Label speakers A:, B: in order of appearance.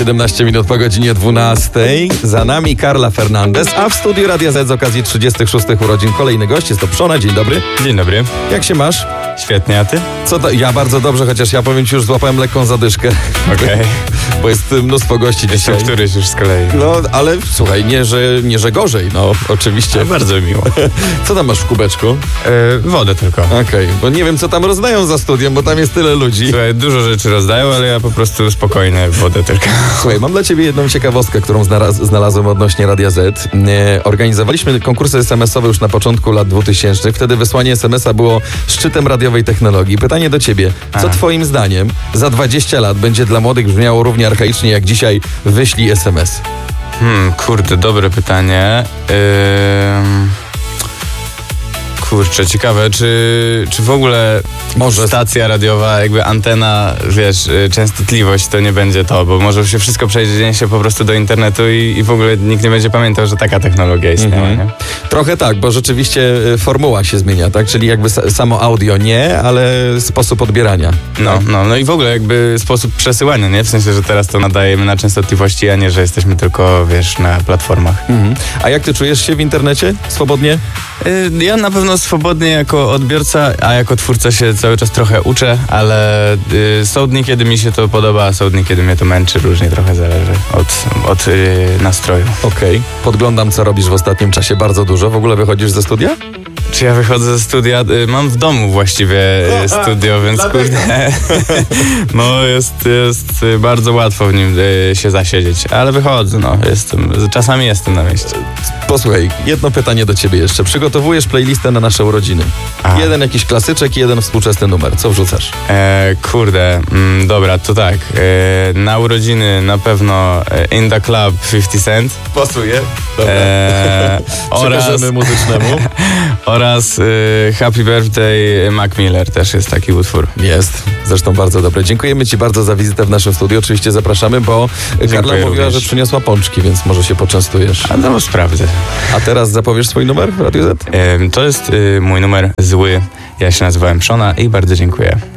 A: 17 minut po godzinie 12. Za nami Carla Fernandez, a w studiu Radia Z z okazji 36 urodzin kolejny gość. Jest to Przona. Dzień dobry.
B: Dzień dobry.
A: Jak się masz?
B: Świetnie, a ty?
A: Ja bardzo dobrze, chociaż ja powiem ci, już złapałem lekką zadyszkę.
B: Okej.
A: Bo jest mnóstwo gości dzisiaj.
B: Jestem któryś już z kolei.
A: No, ale słuchaj, nie, że gorzej, no oczywiście.
B: Bardzo miło.
A: Co tam masz w kubeczku?
B: Wodę tylko.
A: Okej, bo nie wiem, co tam rozdają za studiem, bo tam jest tyle ludzi.
B: Słuchaj, dużo rzeczy rozdają, ale ja po prostu spokojnie wodę tylko.
A: Słuchaj, mam dla ciebie jedną ciekawostkę, którą znalazłem odnośnie Radia Z. Organizowaliśmy konkursy SMS-owe już na początku lat 2000. Wtedy wysłanie SMS-a było szczytem radiowej technologii. Pytanie do ciebie. Co twoim zdaniem za 20 lat będzie dla młodych brzmiało równie archaicznie jak dzisiaj wyślij SMS?
B: Kurde, dobre pytanie. Kurczę, ciekawe, czy w ogóle
A: Może
B: stacja radiowa, jakby antena, wiesz, częstotliwość to nie będzie to, bo może się wszystko przejdzie się po prostu do internetu i w ogóle nikt nie będzie pamiętał, że taka technologia istniała, nie?
A: Trochę tak, bo rzeczywiście formuła się zmienia, tak? Czyli jakby samo audio nie, ale sposób odbierania.
B: No i w ogóle jakby sposób przesyłania, nie? W sensie, że teraz to nadajemy na częstotliwości, a nie, że jesteśmy tylko, wiesz, na platformach.
A: A jak ty czujesz się w internecie? Swobodnie?
B: Ja na pewno swobodnie jako odbiorca, a jako twórca się cały czas trochę uczę, ale są dni, kiedy mi się to podoba, a są dni, kiedy mnie to męczy. Różnie trochę zależy od nastroju.
A: Okej. Podglądam, co robisz w ostatnim czasie bardzo dużo. W ogóle wychodzisz ze studia?
B: Czy ja wychodzę ze studia? Mam w domu właściwie studio, więc kurde, no jest bardzo łatwo w nim się zasiedzieć, ale wychodzę, czasami jestem na mieście.
A: Posłuchaj, jedno pytanie do ciebie jeszcze. Przygotowujesz playlistę na nasze urodziny. Jeden jakiś klasyczek i jeden współczesny numer. Co wrzucasz?
B: Dobra, to tak. Na urodziny na pewno In The Club 50 Cent.
A: Pasuje.
B: Przekażemy
A: muzycznemu.
B: Oraz Happy Birthday Mac Miller też jest taki utwór.
A: Jest, zresztą bardzo dobre. Dziękujemy ci bardzo za wizytę w naszym studiu. Oczywiście zapraszamy, bo Karla mówiła, że przyniosła pączki, więc może się poczęstujesz.
B: A no sprawdzę.
A: A teraz zapowiesz swój numer w Radio Z?
B: To jest mój numer zły. Ja się nazywałem Przona i bardzo dziękuję.